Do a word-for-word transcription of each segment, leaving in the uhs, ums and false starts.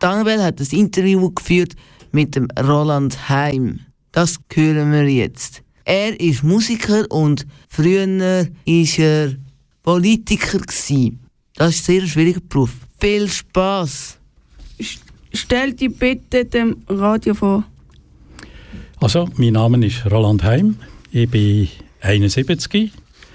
Daniel hat ein Interview geführt mit dem Roland Heim. Das hören wir jetzt. Er ist Musiker und früher war er Politiker gewesen. Das ist ein sehr schwieriger Beruf. Viel Spass! Stell dich bitte dem Radio vor. Also, mein Name ist Roland Heim. Ich bin einundsiebzig.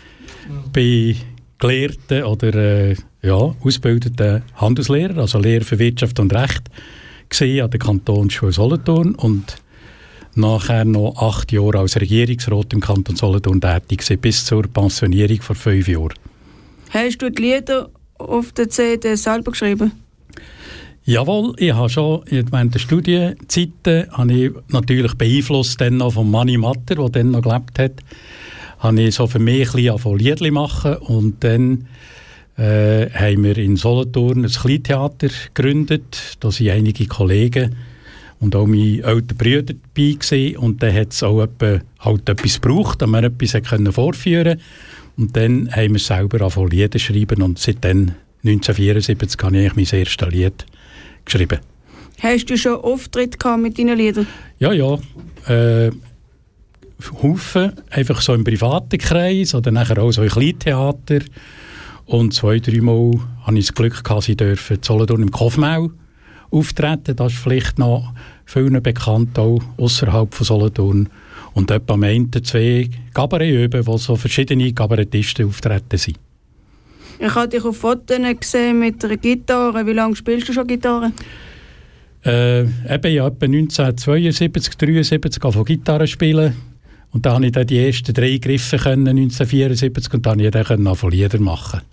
Bin gelehrter oder äh, ja, ausgebildeter Handelslehrer, also Lehrer für Wirtschaft und Recht, gesehen an der Kantonsschule Solothurn und nachher noch acht Jahre als Regierungsrat im Kanton Solothurn tätig gewesen, bis zur Pensionierung vor fünf Jahren. Hast du die Lieder auf der C D selber geschrieben? Jawohl, ich habe schon während der Studienzeiten habe ich natürlich beeinflusst dann noch von Manni Matter, der dann noch gelebt hat, habe ich so für mich ein bisschen angefangen Liedli machen und dann äh, haben wir in Solothurn ein Kleintheater gegründet. Da sind einige Kollegen und auch meine älteren Brüder dabei gewesen. Und dann hat es auch etwa, halt etwas gebraucht, damit wir etwas können vorführen konnten. Und dann haben wir selber angefangen Lieder zu schreiben und seitdem neunzehnhundertvierundsiebzig habe ich mein erstes Lied geschrieben. Hast du schon Auftritte gehabt mit deinen Liedern? Ja, ja. Äh, Haufen, einfach so im privaten Kreis oder nachher auch so im Kleintheater. Und zwei, dreimal hatte ich das Glück, dass ich in Solothurn im Kofmau auftreten. Das ist vielleicht noch vielen bekannt, auch ausserhalb von Solothurn. Und etwa am Ende zwei Kabarett üben, wo so verschiedene Kabarettisten auftreten sind. Ich habe dich auf Fotos gesehen mit einer Gitarre. Wie lange spielst du schon Gitarre? Äh, eben, ja, etwa neunzehnhundertzweiundsiebzig, dreiundsiebzig angefangen Gitarre spielen. Und dann konnte ich dann die ersten drei Griffe können, neunzehnhundertvierundsiebzig, und dann konnte ich dann anfangen Lieder machen.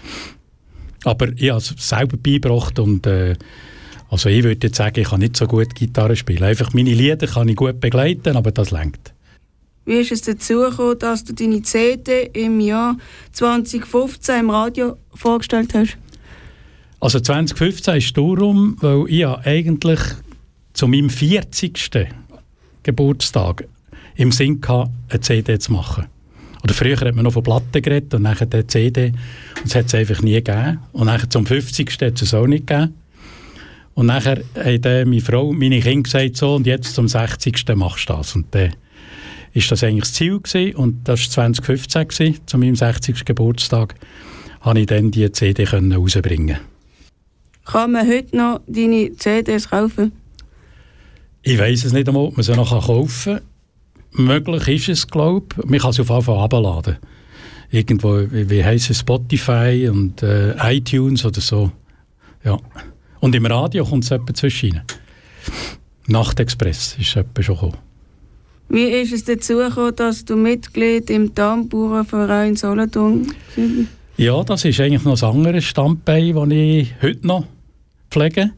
Aber ich habe es selber beigebracht und äh, also ich würde jetzt sagen, ich kann nicht so gut Gitarre spielen. Einfach meine Lieder kann ich gut begleiten, aber das reicht. Wie ist es dazu gekommen, dass du deine C D im Jahr zwanzig fünfzehn im Radio vorgestellt hast? Also zwanzig fünfzehn ist darum, weil ich ja eigentlich zu meinem vierzigsten Geburtstag im Sinn hatte, eine C D zu machen. Oder früher hat man noch von Platten geredet und nachher eine C D. Und es hat es einfach nie gegeben. Und nachher zum fünfzigsten hat es auch nicht gegeben. Und nachher hat meine Frau und meine Kinder gesagt, so, und jetzt zum sechzigsten machst du das. Und dann ist das eigentlich das Ziel gewesen. Und das war zwanzig fünfzehn gewesen, zu meinem sechzigsten Geburtstag, konnte ich dann diese C D rausbringen. Kann man heute noch deine C Ds kaufen? Ich weiss es nicht einmal, ob man sie noch kaufen kann. Möglich ist es, glaube ich. Man kann sie auf jeden Fall herunterladen. Irgendwo, wie, wie heisst es, Spotify und äh, iTunes oder so. Ja. Und im Radio kommt es etwa zwischen. Nachtexpress ist etwa schon gekommen. Wie ist es dazu gekommen, dass du Mitglied im Tambourverein Solothurn bist? Ja, das ist eigentlich noch ein anderes Standbein, das ich heute noch pflege.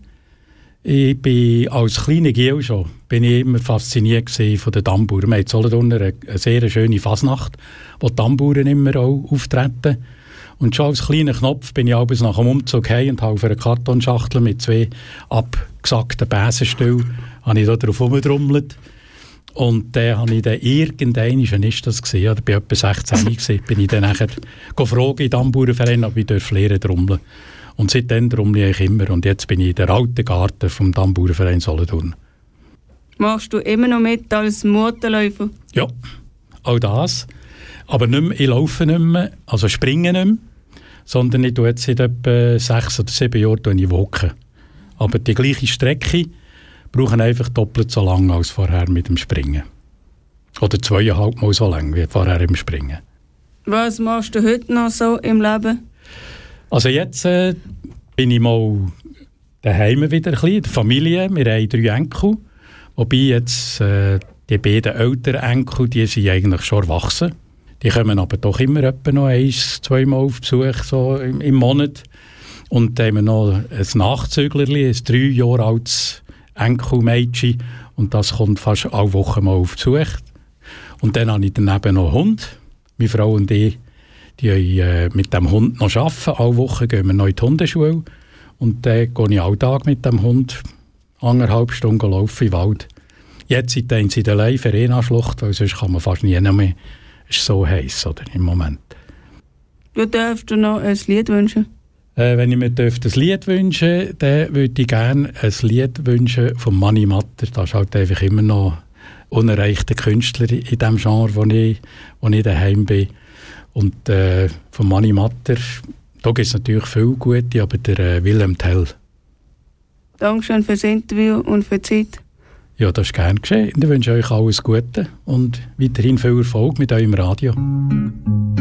Ich bin als kleiner Giel schon bin ich immer fasziniert von den Tamburen. Wir haben in Solothurn eine, eine sehr schöne Fasnacht, wo die Tamburen immer auch auftreten. Und schon als kleiner Knopf bin ich abends nach dem Umzug heim und habe auf einer Kartonschachtel mit zwei abgesackten Besenstühlen drauf rumgedrummelt. Und dann habe ich dann irgendwann, wann ist das gewesen? Ja, da bin ich etwa sechzehn gewesen, bin ich dann nachher gefragt im Tamburenverein, ob ich lernen trommeln. Und seitdem trommle ich immer. Und jetzt bin ich in der alten Garten vom Tamburenverein Solothurn. Machst du immer noch mit als Motorläufer? Ja, auch das. Aber nicht mehr, ich laufe nicht mehr, also springe nicht mehr, sondern ich tue jetzt seit etwa sechs oder sieben Jahren walken. Aber die gleiche Strecke brauchen einfach doppelt so lang als vorher mit dem Springen. Oder zweieinhalb Mal so lang wie vorher im Springen. Was machst du heute noch so im Leben? Also jetzt äh, bin ich mal daheim wieder ein bisschen, in der Familie. Wir haben drei Enkel. Wobei jetzt äh, die beiden älteren Enkel, die sind eigentlich schon erwachsen. Die kommen aber doch immer etwa noch eins, zweimal auf Besuch so im, im Monat. Und dann haben wir noch ein Nachzüglerli, ein drei Jahre altes Enkelmädchen. Und das kommt fast alle Wochen mal auf Besuch. Und dann habe ich daneben noch einen Hund. Meine Frau und ich, die äh, mit dem Hund noch arbeiten. Alle Wochen gehen wir noch in die Hundeschule. Und dann gehe ich alle Tag mit dem Hund anderthalb Stunden laufen im Wald. Jetzt sind sie in der Leih-Verena-Schlucht, weil sonst kann man fast nie mehr. Es ist so heiß oder, im Moment. Du darfst dir noch ein Lied wünschen. Äh, wenn ich mir ein Lied wünschen, dann würde ich gerne ein Lied wünschen von Mani Matter. Das ist halt einfach immer noch unerreichter Künstler in dem Genre, wo ich, wo ich daheim bin. Und äh, von Mani Matter, da gibt es natürlich viele gute, aber der äh, Wilhelm Tell. Dankeschön fürs Interview und für die Zeit. Ja, das ist gerne geschehen. Ich wünsche euch alles Gute und weiterhin viel Erfolg mit eurem Radio.